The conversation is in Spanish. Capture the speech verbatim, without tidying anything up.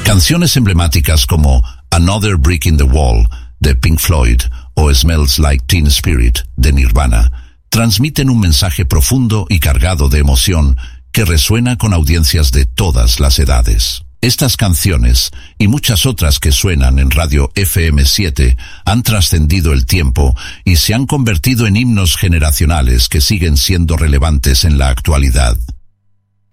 Canciones emblemáticas como Another Brick in the Wall de Pink Floyd o Smells Like Teen Spirit de Nirvana transmiten un mensaje profundo y cargado de emoción que resuena con audiencias de todas las edades. Estas canciones y muchas otras que suenan en Radio F M siete han trascendido el tiempo y se han convertido en himnos generacionales que siguen siendo relevantes en la actualidad.